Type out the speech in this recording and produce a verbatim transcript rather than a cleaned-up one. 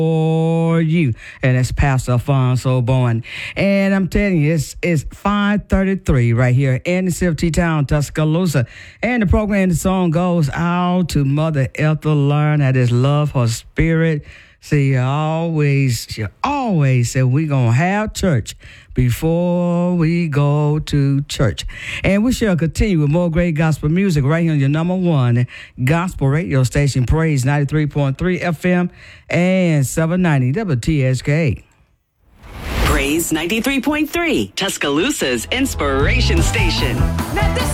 for you. And it's Pastor Alfonso Bowen. And I'm telling you, it's, it's five thirty-three right here in the C F T town, Tuscaloosa. And the program, the song goes out to Mother Ethel Learn. That is love her spirit. See, always, she always said we're going to have church before we go to church. And we shall continue with more great gospel music right here on your number one gospel radio station, Praise ninety-three point three F M and seven ninety W T S K. Praise ninety-three point three, Tuscaloosa's inspiration station.